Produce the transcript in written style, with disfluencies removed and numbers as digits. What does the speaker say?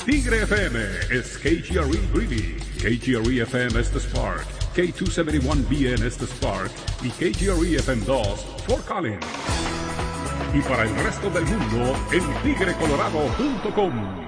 Tigre FM is KGRE Greeley, KGRE FM es The Spark, K271BN es The Spark y KGRE FM2 Fort Collins. Y para el resto del mundo en tigrecolorado.com.